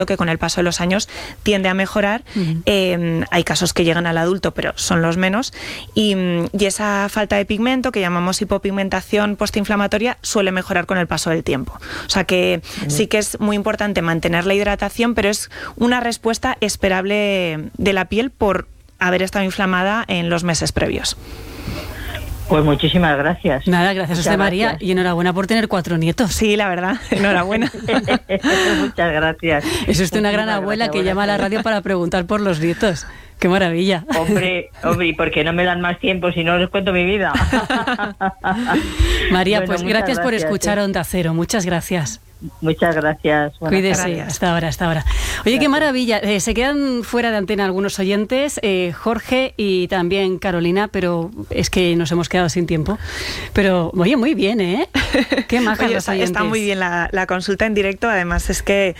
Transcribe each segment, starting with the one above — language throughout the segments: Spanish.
que con el paso de los años tiende a mejorar. Hay casos que llegan al adulto, pero son los menos. Y esa falta de pigmento, que llamamos hipopigmentación postinflamatoria, suele mejorar con el paso del tiempo. O sea que sí que es muy importante mantener la hidratación, pero es una respuesta esperable de la piel por haber estado inflamada en los meses previos. Pues muchísimas gracias. Nada, gracias a usted, María, y enhorabuena por tener 4 nietos. Sí, la verdad, enhorabuena. Muchas gracias. Es usted una gran abuela que llama a la radio para preguntar por los nietos. ¡Qué maravilla! Hombre, ¿y por qué no me dan más tiempo si no les cuento mi vida? María, bueno, pues gracias por escuchar Onda Cero. Muchas gracias. Muchas gracias. Cuídese, hasta ahora. Oye, gracias. Qué maravilla. Se quedan fuera de antena algunos oyentes, Jorge y también Carolina, pero es que nos hemos quedado sin tiempo. Pero, oye, muy bien, ¿eh? Qué majas los oyentes. Está muy bien la consulta en directo. Además es que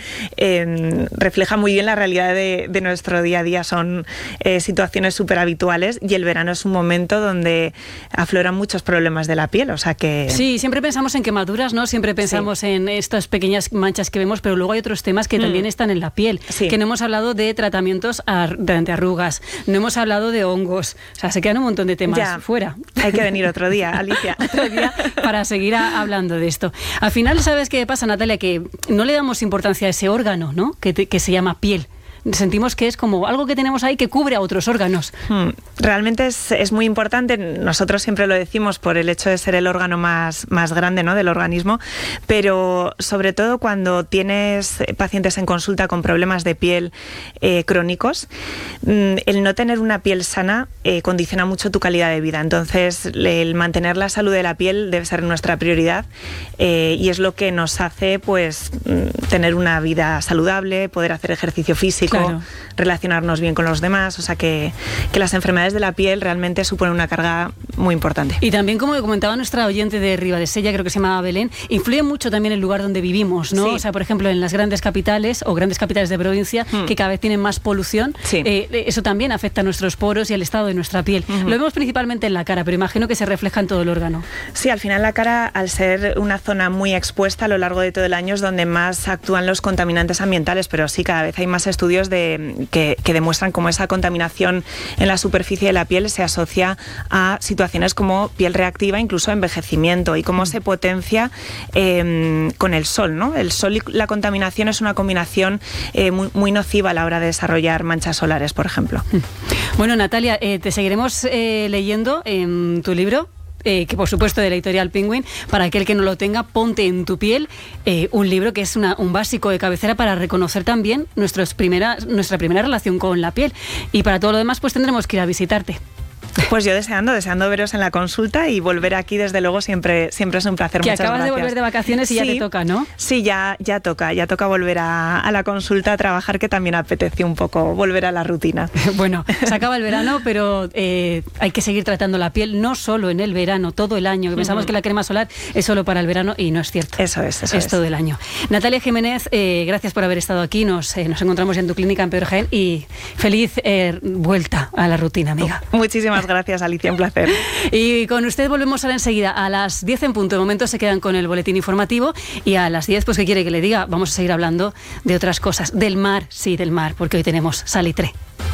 refleja muy bien la realidad de nuestro día a día. Son situaciones súper habituales y el verano es un momento donde afloran muchos problemas de la piel. O sea que... Sí, siempre pensamos en quemaduras, ¿no? Siempre pensamos en estas pequeñas manchas que vemos, pero luego hay otros temas que también están en la piel, que no hemos hablado de tratamientos de antiarrugas, no hemos hablado de hongos, o sea, se quedan un montón de temas fuera. Hay que venir otro día, Alicia. Otro día para seguir hablando de esto. Al final, ¿sabes qué pasa, Natalia? Que no le damos importancia a ese órgano, ¿no? Que se llama piel. Sentimos que es como algo que tenemos ahí que cubre a otros órganos. Realmente es muy importante, nosotros siempre lo decimos por el hecho de ser el órgano más grande, ¿no?, del organismo, pero sobre todo cuando tienes pacientes en consulta con problemas de piel crónicos, el no tener una piel sana condiciona mucho tu calidad de vida. Entonces, el mantener la salud de la piel debe ser nuestra prioridad y es lo que nos hace pues tener una vida saludable, poder hacer ejercicio físico, relacionarnos bien con los demás, o sea que las enfermedades de la piel realmente suponen una carga muy importante. Y también, como comentaba nuestra oyente de Ribadesella, creo que se llamaba Belén, influye mucho también el lugar donde vivimos, ¿no? Sí. O sea, por ejemplo, en las grandes capitales o grandes capitales de provincia que cada vez tienen más polución, eso también afecta a nuestros poros y al estado de nuestra piel. Lo vemos principalmente en la cara, pero imagino que se refleja en todo el órgano. Sí, al final la cara, al ser una zona muy expuesta a lo largo de todo el año, es donde más actúan los contaminantes ambientales, pero sí, cada vez hay más estudios que demuestran cómo esa contaminación en la superficie de la piel se asocia a situaciones como piel reactiva, incluso envejecimiento, y cómo se potencia con el sol, ¿no? El sol y la contaminación es una combinación muy nociva a la hora de desarrollar manchas solares, por ejemplo. Bueno, Natalia, te seguiremos leyendo en tu libro, que por supuesto de la editorial Penguin. Para aquel que no lo tenga, Ponte en tu piel, un libro que es un básico de cabecera para reconocer también nuestra primera relación con la piel, y para todo lo demás pues tendremos que ir a visitarte. Pues yo deseando veros en la consulta y volver aquí, desde luego, siempre es un placer. Que muchas acabas gracias. de volver de vacaciones y ya te toca, ¿no? Sí, ya toca volver a la consulta a trabajar, que también apetece un poco volver a la rutina. Bueno, se acaba el verano, pero hay que seguir tratando la piel, no solo en el verano, todo el año. Pensamos que la crema solar es solo para el verano y no es cierto. Eso es. Todo el año. Natalia Jiménez, gracias por haber estado aquí. Nos encontramos en tu clínica en Pedro Jaén y feliz vuelta a la rutina, amiga. Muchísimas gracias, Alicia, un placer. Y con usted volvemos ahora enseguida a las 10 en punto. De momento se quedan con el boletín informativo y a las 10, pues ¿qué quiere que le diga? Vamos a seguir hablando de otras cosas, del mar, porque hoy tenemos salitre.